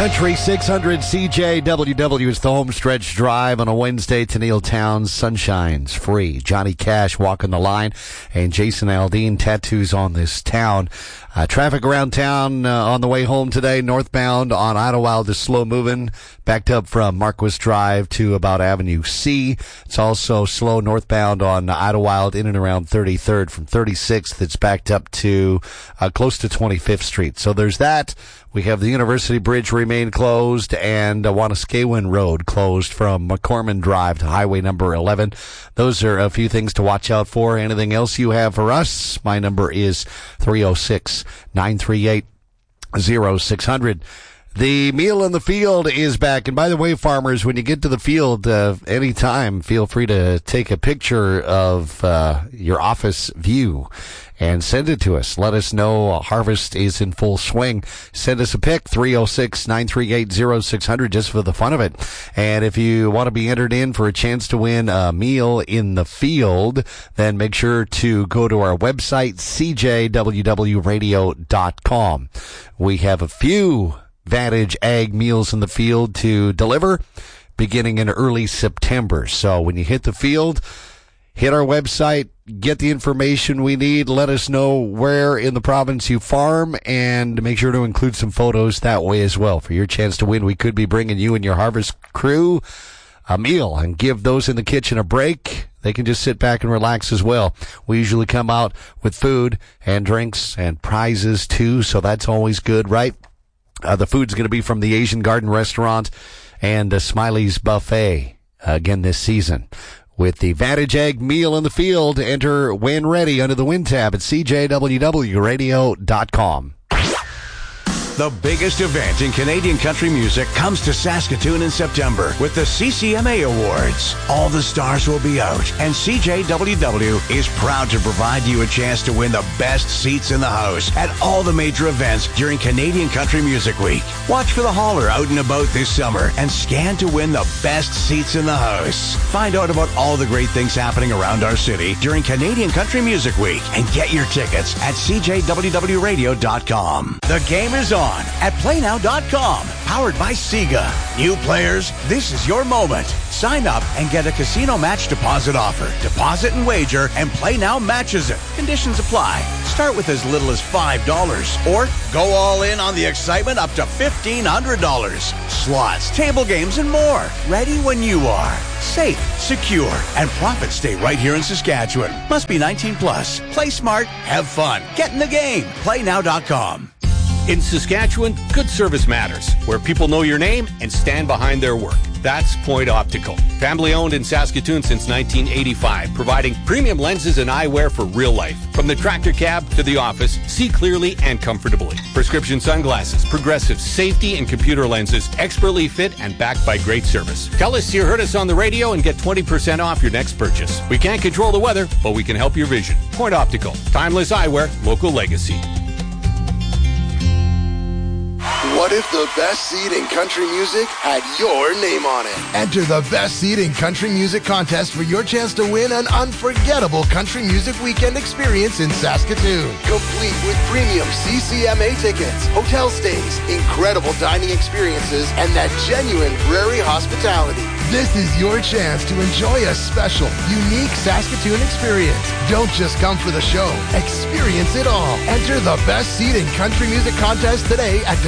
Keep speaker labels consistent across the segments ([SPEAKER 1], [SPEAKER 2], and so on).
[SPEAKER 1] Country 600 CJWW is the home stretch drive on a Wednesday. Tennille Towns, Sunshine's free. Johnny Cash walking the line, and Jason Aldean, Tattoos on This Town. Traffic around town on the way home today, northbound on Idlewild is slow moving, backed up from Marquis Drive to about Avenue C. It's also slow northbound on Idlewild in and around 33rd from 36th. It's backed up to close to 25th Street. So there's that. We have the University Bridge remain closed and Wanuskewin Road closed from McCormick Drive to Highway number 11. Those are a few things to watch out for. Anything else you have for us? My number is 306-938-0600. The meal in the field is back. And by the way, farmers, when you get to the field, anytime, feel free to take a picture of your office view and send it to us. Let us know harvest is in full swing. Send us a pic, 306-938-0600, just for the fun of it. And if you want to be entered in for a chance to win a meal in the field, then make sure to go to our website, cjwwradio.com. We have a few Vantage Ag Meals in the Field to deliver beginning in early September. So when you hit the field, hit our website, get the information we need, let us know where in the province you farm, and make sure to include some photos that way as well. For your chance to win, we could be bringing you and your harvest crew a meal and give those in the kitchen a break. They can just sit back and relax as well. We usually come out with food and drinks and prizes too, so that's always good, right? The food's going to be from the Asian Garden Restaurant and Smiley's Buffet again this season. With the Vantage Ag Meal in the Field, enter when ready under the Win tab at cjwwradio.com.
[SPEAKER 2] The biggest event in Canadian country music comes to Saskatoon in September with the CCMA Awards. All the stars will be out, and CJWW is proud to provide you a chance to win the best seats in the house at all the major events during Canadian Country Music Week. Watch for the hauler out and about this summer and scan to win the best seats in the house. Find out about all the great things happening around our city during Canadian Country Music Week and get your tickets at cjwwradio.com. The game is on at playnow.com, powered by Sega. New players, this is your moment. Sign up and get a casino match deposit offer. Deposit and wager, and Play Now matches it. Conditions apply. Start with as little as $5 or go all in on the excitement up to $1,500. Slots, table games, and more. Ready when you are. Safe, secure, and profits stay right here in Saskatchewan. Must be 19 plus. Play smart, have fun. Get in the game. PlayNow.com.
[SPEAKER 3] In Saskatchewan, good service matters, where people know your name and stand behind their work. That's Point Optical. Family owned in Saskatoon since 1985, providing premium lenses and eyewear for real life. From the tractor cab to the office, see clearly and comfortably. Prescription sunglasses, progressive safety and computer lenses, expertly fit and backed by great service. Tell us you heard us on the radio and get 20% off your next purchase. We can't control the weather, but we can help your vision. Point Optical. Timeless eyewear, local legacy.
[SPEAKER 4] What if the best seat in country music had your name on it? Enter the Best Seat in Country Music contest for your chance to win an unforgettable country music weekend experience in Saskatoon. Complete with premium CCMA tickets, hotel stays, incredible dining experiences, and that genuine prairie hospitality. This is your chance to enjoy a special, unique Saskatoon experience. Don't just come for the show. Experience it all. Enter the Best Seat in Country Music contest today at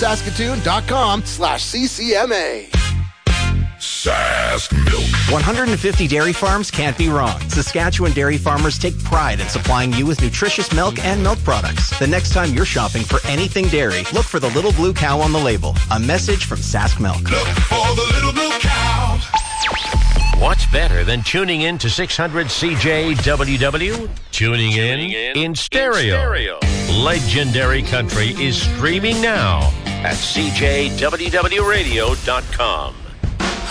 [SPEAKER 4] discoversaskatoon.com/CCMA.
[SPEAKER 5] Sask Milk. 150 dairy farms can't be wrong. Saskatchewan dairy farmers take pride in supplying you with nutritious milk and milk products. The next time you're shopping for anything dairy, look for the little blue cow on the label. A message from Sask Milk.
[SPEAKER 6] Look for the little blue cow. What's better than tuning in to 600 CJWW? Tuning in stereo. Legendary Country is streaming now at cjwwradio.com.